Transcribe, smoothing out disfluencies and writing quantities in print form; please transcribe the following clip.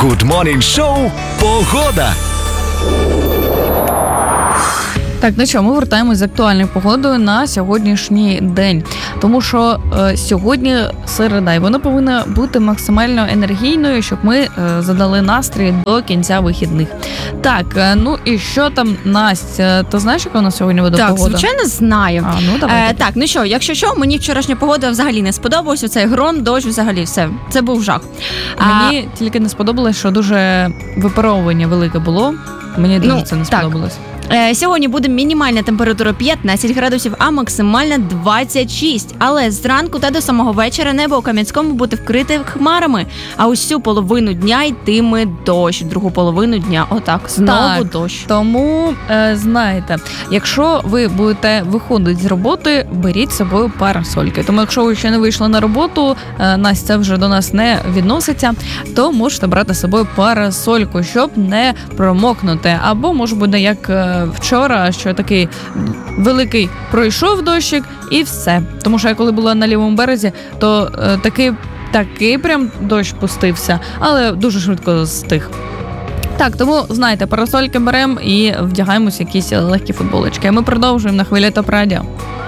Good Morning Show «Погода». Так, ну що, ми вертаємось з актуальною погодою на сьогоднішній день. Тому що сьогодні середа, і вона повинна бути максимально енергійною, щоб ми задали настрій до кінця вихідних. Так, ну і що там, Настя? Ти знаєш, яка у нас сьогодні буде погода? Так, звичайно, знаю. Давай. Так, ну що, якщо що, мені вчорашня погода взагалі не сподобалась. Оцей гром, дощ, взагалі все. Це був жах. Мені тільки не сподобалось, що дуже випаровування велике було. Мені дуже це не сподобалось. Сьогодні буде мінімальна температура 15 градусів, а максимальна 26. Але зранку та до самого вечора небо у Кам'янському буде вкрите хмарами, а усю половину дня йтиме дощ, другу половину дня отак, знову дощ. Тому, знаєте, якщо ви будете виходити з роботи, беріть з собою парасольки. Тому якщо ви ще не вийшли на роботу, Настя вже до нас не відноситься, то можете брати з собою парасольку, щоб не промокнути. Або, може буде, як вчора, що такий великий пройшов дощик і все. Тому що я коли була на лівому березі, то такий прям дощ пустився, але дуже швидко стих. Так, тому, знаєте, парасольки беремо і вдягаємось в якісь легкі футболочки. А ми продовжуємо на хвилі ТОП Радіо.